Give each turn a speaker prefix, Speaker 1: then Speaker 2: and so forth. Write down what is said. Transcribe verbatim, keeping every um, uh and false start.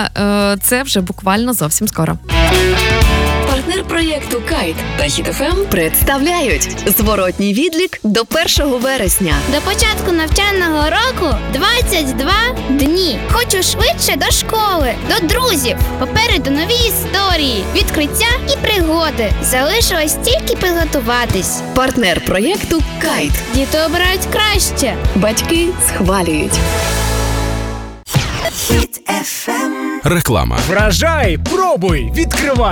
Speaker 1: е, це вже буквально зовсім скоро.
Speaker 2: Партнер проєкту «Кайт» та «Хіт еф ем» представляють зворотній відлік до першого вересня.
Speaker 3: До початку навчального року двадцять два дні. Хочу швидше до школи, до друзів. Попереду нові історії, відкриття і пригоди. Залишилось тільки підготуватись.
Speaker 2: Партнер проєкту «Кайт».
Speaker 3: Діти обирають краще.
Speaker 2: Батьки схвалюють.
Speaker 4: Реклама.
Speaker 5: Вражай, пробуй, відкривай.